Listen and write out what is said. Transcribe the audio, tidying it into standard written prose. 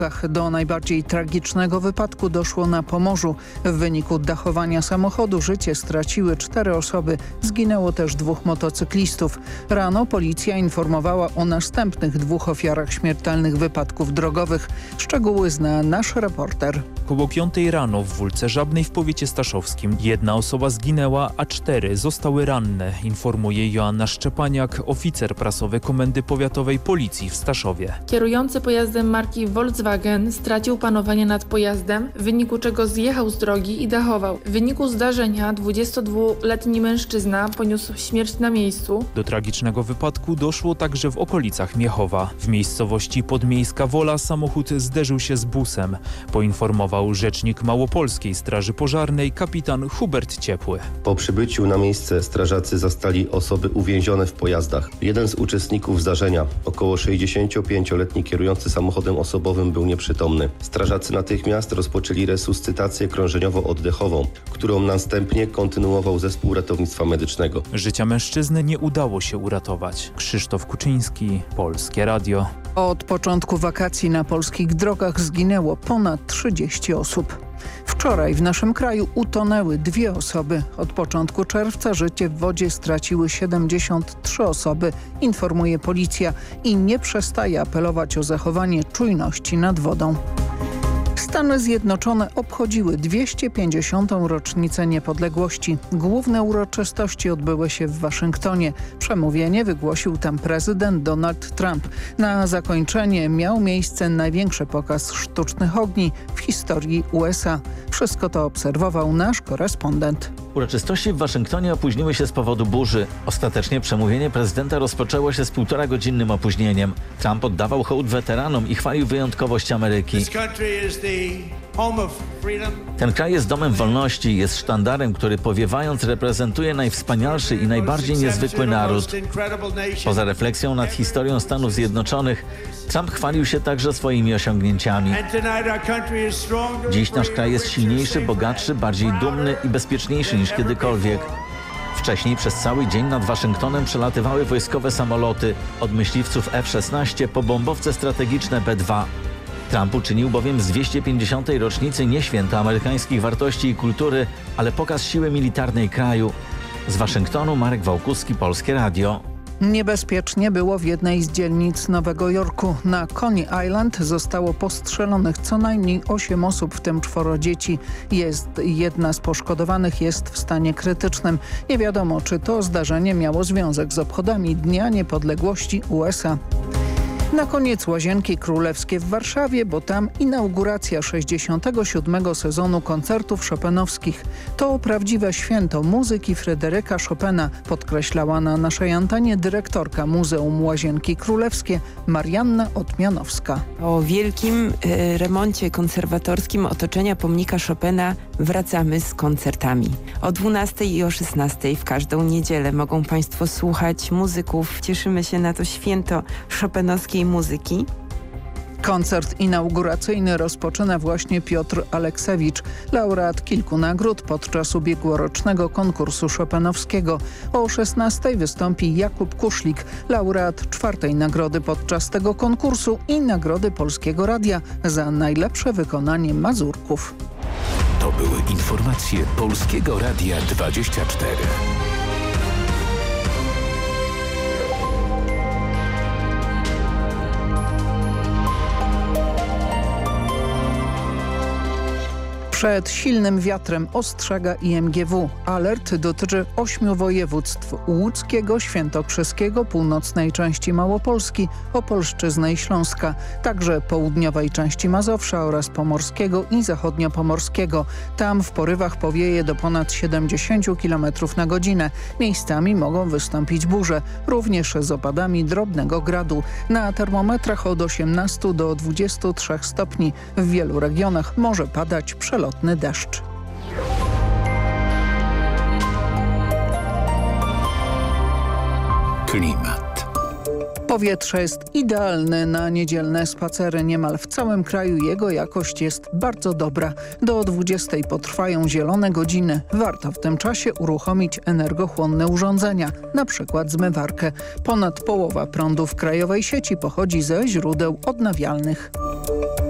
Do najbardziej tragicznego wypadku doszło na Pomorzu. W wyniku dachowania samochodu życie straciły 4 osoby. Zginęło też 2 motocyklistów. Rano policja informowała o następnych 2 ofiarach śmiertelnych wypadków drogowych. Szczegóły zna nasz reporter. Koło 5 rano w Wólce Żabnej w powiecie staszowskim 1 osoba zginęła, a 4 zostały ranne, informuje Joanna Szczepaniak, oficer prasowy Komendy Powiatowej Policji w Staszowie. Kierujący pojazdem marki Volkswagen stracił panowanie nad pojazdem, w wyniku czego zjechał z drogi i dachował. W wyniku zdarzenia 22-letni mężczyzna poniósł śmierć na miejscu. Do tragicznego wypadku doszło także w okolicach Miechowa. W miejscowości Podmiejska Wola samochód zderzył się z busem, poinformował rzecznik Małopolskiej Straży Pożarnej kapitan Hubert Ciepły. Po przybyciu na miejsce strażacy zastali osoby uwięzione w pojazdach. Jeden z uczestników zdarzenia, około 65-letni kierujący samochodem osobowym, był nieprzytomny. Strażacy natychmiast rozpoczęli resuscytację krążeniowo-oddechową, którą następnie kontynuował zespół ratownictwa medycznego. Życia mężczyzny nie udało się uratować. Krzysztof Kuczyński, Polskie Radio. Od początku wakacji na polskich drogach zginęło ponad 30 osób. Wczoraj w naszym kraju utonęły 2 osoby. Od początku czerwca życie w wodzie straciły 73 osoby, informuje policja i nie przestaje apelować o zachowanie czujności nad wodą. Stany Zjednoczone obchodziły 250. rocznicę niepodległości. Główne uroczystości odbyły się w Waszyngtonie. Przemówienie wygłosił tam prezydent Donald Trump. Na zakończenie miał miejsce największy pokaz sztucznych ogni w historii USA. Wszystko to obserwował nasz korespondent. Uroczystości w Waszyngtonie opóźniły się z powodu burzy. Ostatecznie przemówienie prezydenta rozpoczęło się z 1,5-godzinnym opóźnieniem. Trump oddawał hołd weteranom i chwalił wyjątkowość Ameryki. Ten kraj jest domem wolności, jest sztandarem, który powiewając reprezentuje najwspanialszy i najbardziej niezwykły naród. Poza refleksją nad historią Stanów Zjednoczonych, Trump chwalił się także swoimi osiągnięciami. Dziś nasz kraj jest silniejszy, bogatszy, bardziej dumny i bezpieczniejszy niż kiedykolwiek. Wcześniej przez cały dzień nad Waszyngtonem przelatywały wojskowe samoloty, od myśliwców F-16 po bombowce strategiczne B-2. Trump uczynił bowiem z 250. rocznicy nie święta amerykańskich wartości i kultury, ale pokaz siły militarnej kraju. Z Waszyngtonu Marek Wałkuski, Polskie Radio. Niebezpiecznie było w jednej z dzielnic Nowego Jorku. Na Coney Island zostało postrzelonych co najmniej 8 osób, w tym 4 dzieci. Jedna z poszkodowanych jest w stanie krytycznym. Nie wiadomo, czy to zdarzenie miało związek z obchodami Dnia Niepodległości USA. Na koniec Łazienki Królewskie w Warszawie, bo tam inauguracja 67. sezonu koncertów chopinowskich. To prawdziwe święto muzyki Fryderyka Chopina, podkreślała na naszej antenie dyrektorka Muzeum Łazienki Królewskie Marianna Otmianowska. Po wielkim remoncie konserwatorskim otoczenia pomnika Chopina wracamy z koncertami. O 12 i o 16 w każdą niedzielę mogą Państwo słuchać muzyków. Cieszymy się na to święto chopinowskiej muzyki. Koncert inauguracyjny rozpoczyna właśnie Piotr Aleksewicz, laureat kilku nagród podczas ubiegłorocznego konkursu chopinowskiego. O 16 wystąpi Jakub Kuszlik, laureat 4. nagrody podczas tego konkursu i nagrody Polskiego Radia za najlepsze wykonanie mazurków. To były informacje Polskiego Radia 24. Przed silnym wiatrem ostrzega IMGW. Alert dotyczy 8 województw: łódzkiego, świętokrzyskiego, północnej części Małopolski, Opolszczyzny i Śląska, także południowej części Mazowsza oraz pomorskiego i zachodniopomorskiego. Tam w porywach powieje do ponad 70 km na godzinę. Miejscami mogą wystąpić burze, również z opadami drobnego gradu. Na termometrach od 18 do 23 stopni. W wielu regionach może padać przelotny deszcz. Klimat. Powietrze jest idealne na niedzielne spacery. Niemal w całym kraju jego jakość jest bardzo dobra. Do 20 potrwają zielone godziny. Warto w tym czasie uruchomić energochłonne urządzenia, na przykład zmywarkę. Ponad połowa prądu w krajowej sieci pochodzi ze źródeł odnawialnych.